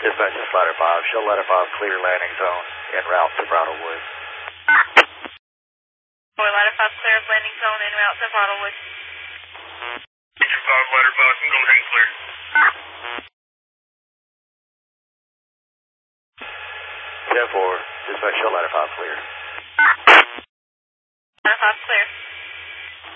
Dispatch is Ladder 5. Show Ladder 5 clear landing zone en route to Bridal Woods. Boy, Ladder 5 clear landing zone en route to Bridal Woods. Engine 5, Ladder 5, can go ahead and clear. 10-4, dispatch show Ladder 5 clear. Ladder 5 clear.